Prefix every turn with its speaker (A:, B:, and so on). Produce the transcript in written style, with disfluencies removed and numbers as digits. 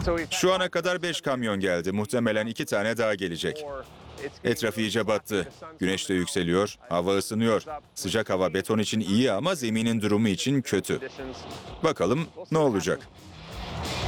A: Şu ana kadar 5 kamyon geldi. Muhtemelen 2 tane daha gelecek. Etraf iyice battı. Güneş de yükseliyor, hava ısınıyor. Sıcak hava beton için iyi ama zeminin durumu için kötü. Bakalım ne olacak?